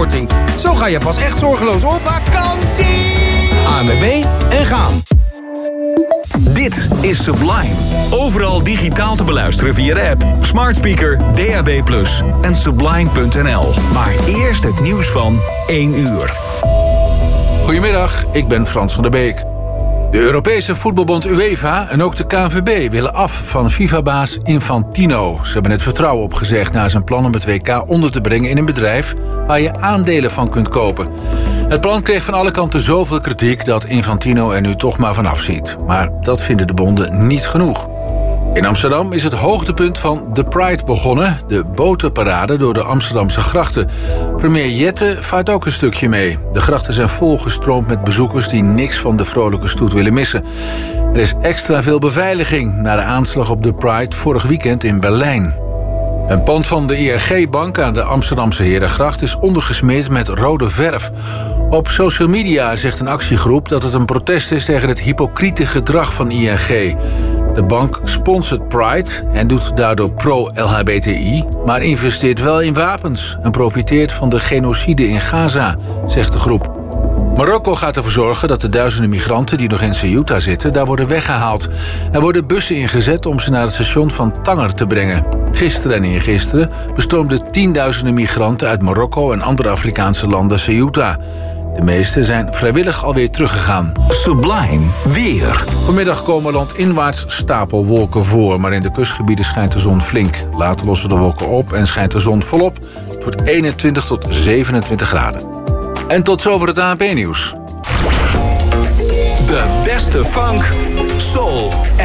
korting. Zo ga je pas echt zorgeloos op vakantie. ANWB en gaan. Dit is Sublime. Overal digitaal te beluisteren via de app, smart speaker, DAB+ en sublime.nl. Maar eerst het nieuws van 1 uur. Goedemiddag, ik ben Frans van der Beek. De Europese voetbalbond UEFA en ook de KNVB willen af van FIFA-baas Infantino. Ze hebben het vertrouwen opgezegd na zijn plan om het WK onder te brengen in een bedrijf waar je aandelen van kunt kopen. Het plan kreeg van alle kanten zoveel kritiek dat Infantino er nu toch maar van afziet. Maar dat vinden de bonden niet genoeg. In Amsterdam is het hoogtepunt van The Pride begonnen, de botenparade door de Amsterdamse grachten. Premier Jette vaart ook een stukje mee. De grachten zijn volgestroomd met bezoekers die niks van de vrolijke stoet willen missen. Er is extra veel beveiliging na de aanslag op The Pride vorig weekend in Berlijn. Een pand van de ING-bank aan de Amsterdamse Herengracht is ondergesmeerd met rode verf. Op social media zegt een actiegroep dat het een protest is tegen het hypocriete gedrag van ING. De bank sponsort Pride en doet daardoor pro-LHBTI... maar investeert wel in wapens en profiteert van de genocide in Gaza, zegt de groep. Marokko gaat ervoor zorgen dat de duizenden migranten die nog in Ceuta zitten daar worden weggehaald. Er worden bussen ingezet om ze naar het station van Tanger te brengen. Gisteren en eergisteren bestroomden tienduizenden migranten uit Marokko en andere Afrikaanse landen Ceuta. De meeste zijn vrijwillig alweer teruggegaan. Sublime weer. Vanmiddag komen landinwaarts stapelwolken voor, maar in de kustgebieden schijnt de zon flink. Later lossen de wolken op en schijnt de zon volop. Het wordt 21 tot 27 graden. En tot zover het ANP-nieuws. De beste funk, soul